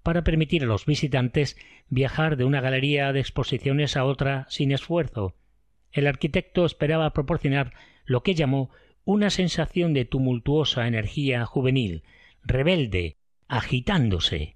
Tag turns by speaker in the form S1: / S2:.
S1: para permitir a los visitantes viajar de una galería de exposiciones a otra sin esfuerzo. El arquitecto esperaba proporcionar lo que llamó una sensación de tumultuosa energía juvenil, rebelde, agitándose.